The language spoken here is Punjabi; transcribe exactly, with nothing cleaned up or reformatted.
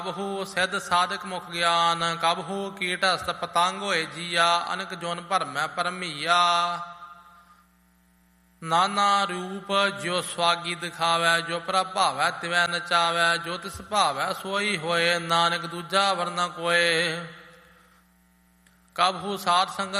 ਕਬਹੂ ਸਿੱਧ ਸਾਧਕ ਮੁਖ ਗਿਆਨ, ਕਬਹੂ ਕੀਟ ਹਸਤ ਪਤੰਗ ਹੋਏ ਜੀਆ, ਅਨਕ ਜੁਨ ਭਰਮੈ ਭਰਮੀਆ। ਨਾਨਾ ਰੂਪ ਜੋ ਸਵਾਗੀ ਦਿਖਾਵੈ, ਜੋ ਪ੍ਰਭਾਵੈ ਤਿਵੈ ਨਚਾਵੈ, ਜੋ ਤਿਸ ਭਾਵੈ ਸੋਈ ਹੋਏ, ਨਾਨਕ ਦੂਜਾ ਵਰਨਾ ਕੋਏ। ਕਬਹੂ ਸਾਧ ਸੰਗਤ